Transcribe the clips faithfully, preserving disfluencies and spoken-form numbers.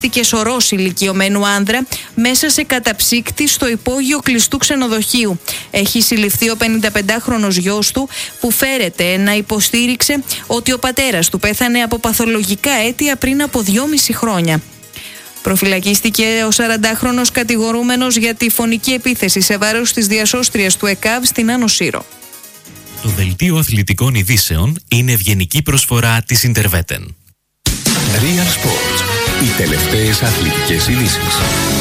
και σωρός ηλικιωμένου άνδρα μέσα σε καταψύκτη στο υπόγειο κλειστού ξενοδοχείου. Έχει συλληφθεί ο πενηνταπεντάχρονος γιος του, που φέρεται να υποστήριξε ότι ο πατέρας του πέθανε από παθολογικά αίτια πριν από δυόμιση χρόνια. Προφυλακίστηκε ο σαραντάχρονος κατηγορούμενος για τη φωνική επίθεση σε βάρος της διασώστριας του ΕΚΑΒ στην Άνω Σύρο. Το δελτίο αθλητικών ειδήσεων είναι ευγενική προσφορά της Interveten. Real Sports. Οι τελευταίες αθλητικές ειδήσεις.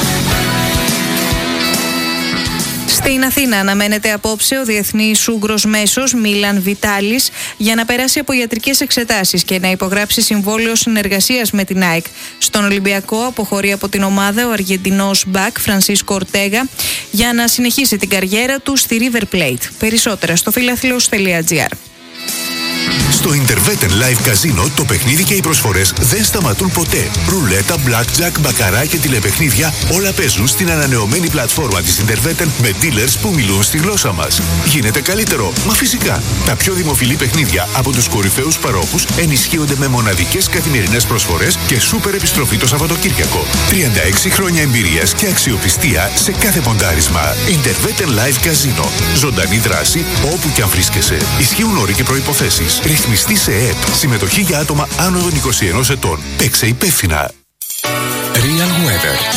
Στην Αθήνα αναμένεται απόψε ο διεθνής Ούγγρος μέσος Μίλαν Βιτάλης για να περάσει από ιατρικές εξετάσεις και να υπογράψει συμβόλαιο συνεργασίας με την ΑΕΚ. Στον Ολυμπιακό αποχωρεί από την ομάδα ο Αργεντινός μπακ Φρανσίσκο Ορτέγα για να συνεχίσει την καριέρα του στη River Plate. Περισσότερα στο φιλαθλός τελεία τζι άρ. Στο Interveten Live Casino το παιχνίδι και οι προσφορές δεν σταματούν ποτέ. Ρουλέτα, blackjack, μπακαρά και τηλεπαιχνίδια όλα παίζουν στην ανανεωμένη πλατφόρμα της Interveten με dealers που μιλούν στη γλώσσα μας. Γίνεται καλύτερο, μα φυσικά. Τα πιο δημοφιλή παιχνίδια από τους κορυφαίους παρόχους ενισχύονται με μοναδικές καθημερινές προσφορές και σούπερ επιστροφή το Σαββατοκύριακο. τριάντα έξι χρόνια εμπειρίας και αξιοπιστία σε κάθε ποντάρισμα. Interveten Live Casino. Ζωντανή δράση όπου και αν βρίσκεσαι. Ισχύουν όροι και προϋποθέσεις. Ρυθμιστή σε ΕΕΠ. Συμμετοχή για άτομα άνω των είκοσι ενός ετών. Παίξε υπεύθυνα. Real Weather.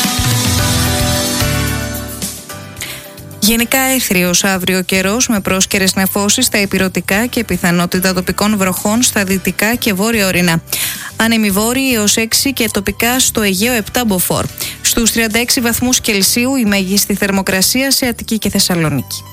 Γενικά έθριος αύριο καιρός με πρόσκαιρες νεφώσεις στα ηπειρωτικά και πιθανότητα τοπικών βροχών στα δυτικά και βόρεια ορεινά. Άνεμοι βόρειοι έως έξι και τοπικά στο Αιγαίο επτά μποφόρ. Στους τριάντα έξι βαθμούς Κελσίου η μέγιστη θερμοκρασία σε Αττική και Θεσσαλονίκη.